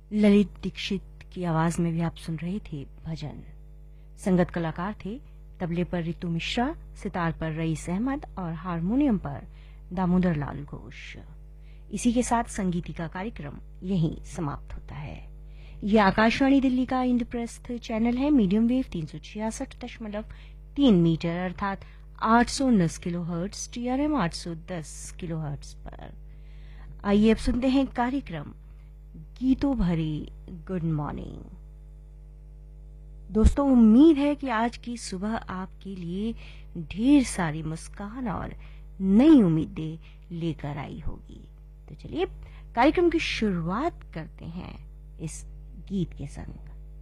ललित दीक्षित की आवाज में भी आप सुन रहे थे भजन। संगत कलाकार थे तबले पर रितु मिश्रा, सितार पर रईस अहमद और हारमोनियम पर दामोदर लाल घोष। इसी के साथ संगीती का कार्यक्रम यहीं समाप्त होता है। ये आकाशवाणी दिल्ली का इंद्रप्रस्थ चैनल है, मीडियम वेव 366.3 मीटर अर्थात 819 किलोहर्ट्ज, TRM 810 किलोहर्ट्ज पर। आइए अब सुनते हैं कार्यक्रम गीतों भरी गुड मॉर्निंग। दोस्तों, उम्मीद है कि आज की सुबह आपके लिए ढेर सारी मुस्कान और नई उम्मीदें लेकर आई होगी। तो चलिए कार्यक्रम की शुरुआत करते हैं इस गीत के संग।